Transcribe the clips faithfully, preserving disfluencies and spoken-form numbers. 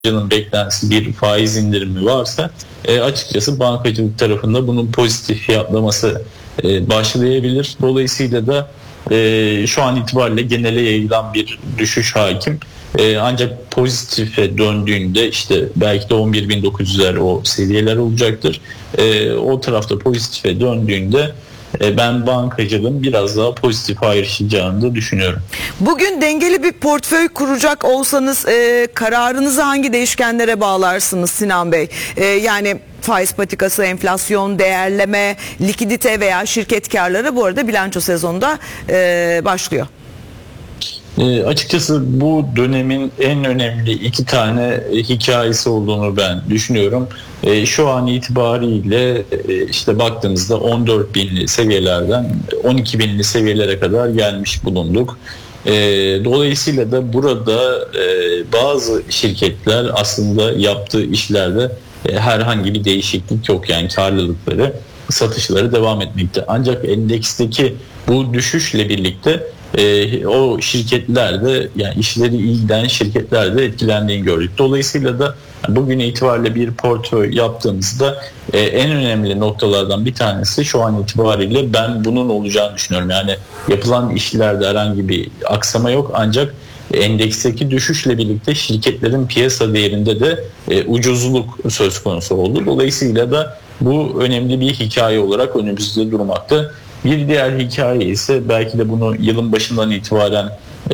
beklentisi bir faiz indirimi varsa e, açıkçası bankacılık tarafında bunun pozitif fiyatlaması e, başlayabilir. Dolayısıyla da e, şu an itibariyle genele yayılan bir düşüş hakim. E, ancak pozitife döndüğünde işte belki de on bir bin dokuz yüzler o seviyeler olacaktır. E, o tarafta pozitife döndüğünde ben bankacılığın biraz daha pozitif ayrışacağını da düşünüyorum. Bugün dengeli bir portföy kuracak olsanız e, kararınızı hangi değişkenlere bağlarsınız Sinan Bey? E, yani faiz patikası, enflasyon, değerleme, likidite veya şirket karları, bu arada bilanço sezonunda e, başlıyor. E, açıkçası bu dönemin en önemli iki tane hikayesi olduğunu ben düşünüyorum. E, şu an itibariyle e, işte baktığımızda on dört binli seviyelerden on iki binli seviyelere kadar gelmiş bulunduk. E, dolayısıyla da burada e, bazı şirketler aslında yaptığı işlerde e, herhangi bir değişiklik yok, yani karlılıkları, satışları devam etmekte. Ancak endeksteki bu düşüşle birlikte Ee, o şirketlerde, yani işleri iyi giden şirketlerde etkilendiğini gördük. Dolayısıyla da bugün itibariyle bir portföy yaptığımızda e, en önemli noktalardan bir tanesi şu an itibariyle ben bunun olacağını düşünüyorum. Yani yapılan işlerde herhangi bir aksama yok, ancak endeksteki düşüşle birlikte şirketlerin piyasa değerinde de e, ucuzluk söz konusu oldu. Dolayısıyla da bu önemli bir hikaye olarak önümüzde durmakta. Bir diğer hikaye ise belki de bunu yılın başından itibaren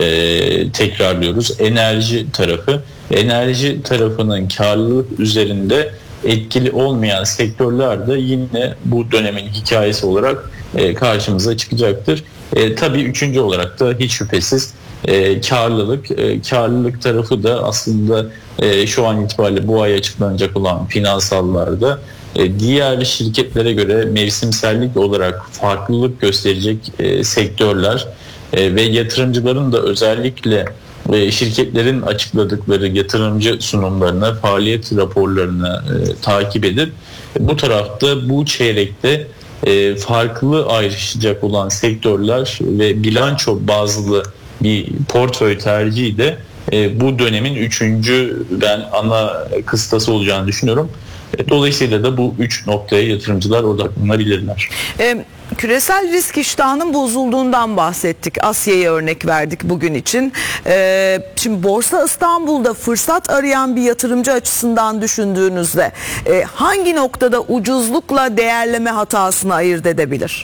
e, tekrarlıyoruz. Enerji tarafı. Enerji tarafının karlılık üzerinde etkili olmayan sektörler de yine bu dönemin hikayesi olarak e, karşımıza çıkacaktır. E, tabii üçüncü olarak da hiç şüphesiz e, karlılık. E, karlılık tarafı da aslında e, şu an itibariyle bu ay açıklanacak olan finansallarda diğer şirketlere göre mevsimsellik olarak farklılık gösterecek e, sektörler e, ve yatırımcıların da özellikle e, şirketlerin açıkladıkları yatırımcı sunumlarına, faaliyet raporlarına e, takip edip bu tarafta bu çeyrekte e, farklı ayrışacak olan sektörler ve bilanço bazlı bir portföy tercihi de e, bu dönemin üçüncü ben ana kıstası olacağını düşünüyorum. Dolayısıyla da bu üç noktaya yatırımcılar odaklanabilirler. E, küresel risk iştahının bozulduğundan bahsettik. Asya'ya örnek verdik bugün için. E, şimdi Borsa İstanbul'da fırsat arayan bir yatırımcı açısından düşündüğünüzde e, hangi noktada ucuzlukla değerleme hatasını ayırt edebilir?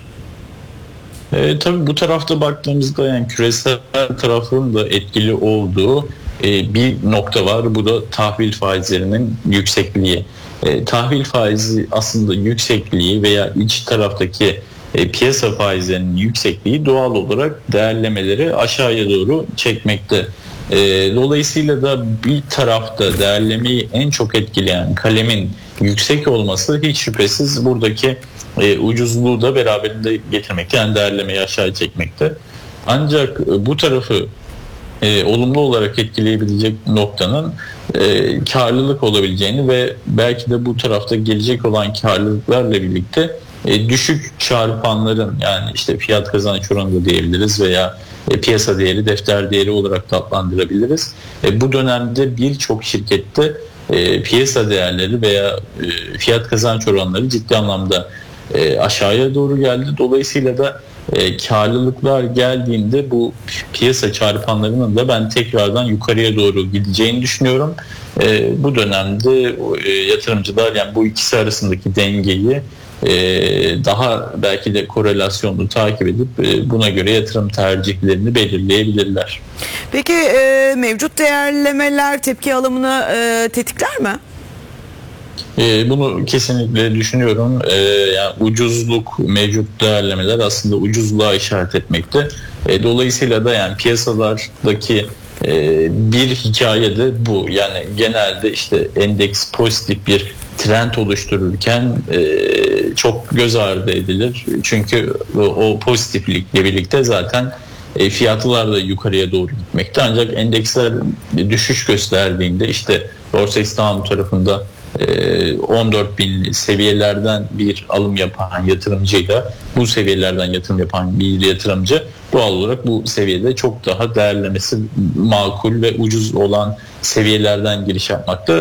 E, tabii bu tarafta baktığımızda yani küresel tarafın da etkili olduğu e, bir nokta var. Bu da tahvil faizlerinin yüksekliği. E, tahvil faizi aslında yüksekliği veya iç taraftaki e, piyasa faizlerinin yüksekliği doğal olarak değerlemeleri aşağıya doğru çekmekte. E, dolayısıyla da bir tarafta değerlemeyi en çok etkileyen kalemin yüksek olması hiç şüphesiz buradaki e, ucuzluğu da beraberinde getirmekte, yani değerlemeyi aşağı çekmekte. Ancak e, bu tarafı E, olumlu olarak etkileyebilecek noktanın e, karlılık olabileceğini ve belki de bu tarafta gelecek olan karlılıklarla birlikte e, düşük çarpanların, yani işte fiyat kazanç oranı da diyebiliriz veya e, piyasa değeri, defter değeri olarak da adlandırabiliriz. E, bu dönemde birçok şirkette e, piyasa değerleri veya e, fiyat kazanç oranları ciddi anlamda e, aşağıya doğru geldi. Dolayısıyla da E, karlılıklar geldiğinde bu piyasa çarpanlarının da ben tekrardan yukarıya doğru gideceğini düşünüyorum. E, bu dönemde e, yatırımcılar yani bu ikisi arasındaki dengeyi e, daha belki de korelasyonlu takip edip e, buna göre yatırım tercihlerini belirleyebilirler. Peki e, mevcut değerlemeler tepki alımını e, tetikler mi? E, bunu kesinlikle düşünüyorum. E, yani ucuzluk, mevcut değerlemeler aslında ucuzluğa işaret etmekte. E, dolayısıyla da yani piyasalardaki e, bir hikaye de bu. Yani genelde işte endeks pozitif bir trend oluştururken e, çok göz ardı edilir. Çünkü o, o pozitiflikle birlikte zaten e, fiyatlar da yukarıya doğru gitmekte. Ancak endeksler düşüş gösterdiğinde işte Borsa İstanbul tarafında on dört bin seviyelerden bir alım yapan yatırımcıyla bu seviyelerden yatırım yapan bir yatırımcı doğal olarak bu seviyede çok daha değerlemesi makul ve ucuz olan seviyelerden giriş yapmakta